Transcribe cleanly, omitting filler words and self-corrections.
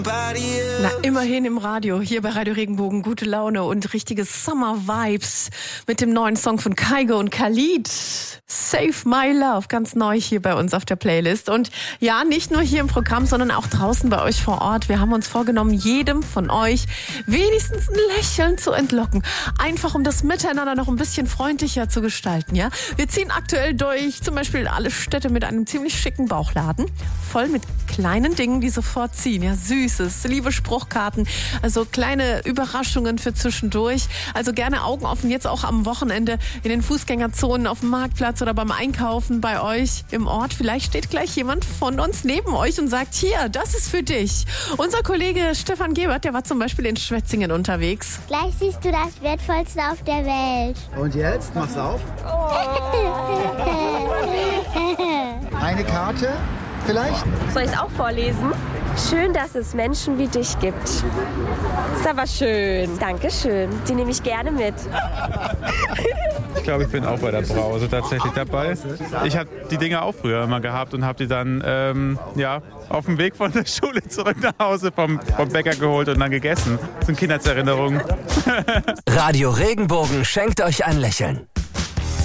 Na, immerhin im Radio, hier bei Radio Regenbogen, gute Laune und richtige Summer-Vibes mit dem neuen Song von Kygo und Khalid. Save My Love, ganz neu hier bei uns auf der Playlist. Und ja, nicht nur hier im Programm, sondern auch draußen bei euch vor Ort. Wir haben uns vorgenommen, jedem von euch wenigstens ein Lächeln zu entlocken. Einfach, um das Miteinander noch ein bisschen freundlicher zu gestalten, ja? Wir ziehen aktuell durch zum Beispiel alle Städte mit einem ziemlich schicken Bauchladen. Voll mit kleinen Dingen, die sofort ziehen, ja? Süßes, liebe Spruchkarten, also kleine Überraschungen für zwischendurch. Also gerne Augen offen, jetzt auch am Wochenende in den Fußgängerzonen, auf dem Marktplatz oder beim Einkaufen bei euch im Ort. Vielleicht steht gleich jemand von uns neben euch und sagt, hier, das ist für dich. Unser Kollege Stefan Gebert, der war zum Beispiel in Schwetzingen unterwegs. Gleich siehst du das Wertvollste auf der Welt. Und jetzt? Mach's auf. Eine Karte vielleicht? Soll ich es auch vorlesen? Schön, dass es Menschen wie dich gibt. Ist aber schön. Dankeschön. Die nehme ich gerne mit. Ich glaube, ich bin auch bei der Brause tatsächlich dabei. Ich habe die Dinge auch früher immer gehabt und habe die dann auf dem Weg von der Schule zurück nach Hause vom Bäcker geholt und dann gegessen. Das sind Kindheitserinnerungen. Radio Regenbogen schenkt euch ein Lächeln.